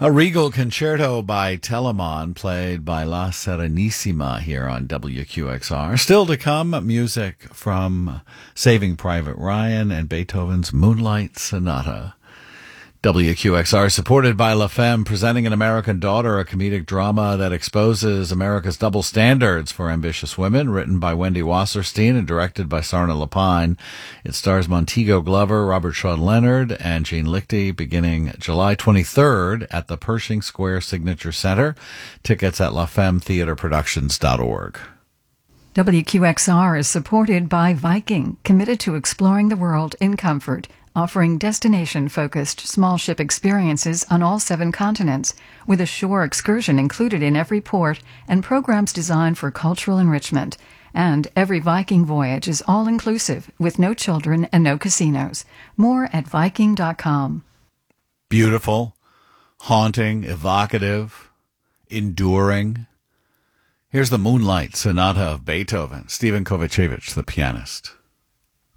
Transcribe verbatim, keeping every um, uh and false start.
A regal concerto by Telemann, played by La Serenissima here on W Q X R. Still to come, music from Saving Private Ryan and Beethoven's Moonlight Sonata. W Q X R, supported by La Femme, presenting An American Daughter, a comedic drama that exposes America's double standards for ambitious women, written by Wendy Wasserstein and directed by Sarna Lapine. It stars Montego Glover, Robert Sean Leonard, and Jean Lichty, beginning July twenty-third at the Pershing Square Signature Center. Tickets at la femme theater productions dot org. W Q X R is supported by Viking, committed to exploring the world in comfort, offering destination-focused small ship experiences on all seven continents, with a shore excursion included in every port and programs designed for cultural enrichment. And every Viking voyage is all-inclusive, with no children and no casinos. More at viking dot com. Beautiful, haunting, evocative, enduring. Here's the Moonlight Sonata of Beethoven, Stephen Kovacevic, the pianist.